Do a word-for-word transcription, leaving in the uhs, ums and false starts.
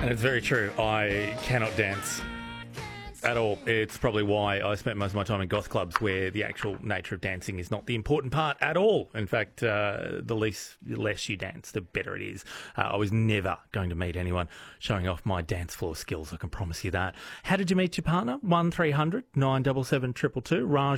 And it's very true. I cannot dance at all. It's probably why I spent most of my time in goth clubs where the actual nature of dancing is not the important part at all. In fact, uh, the least, the less you dance, the better it is. Uh, I was never going to meet anyone showing off my dance floor skills, I can promise you that. How did you meet your partner? one three hundred nine seven seven two two two. Raj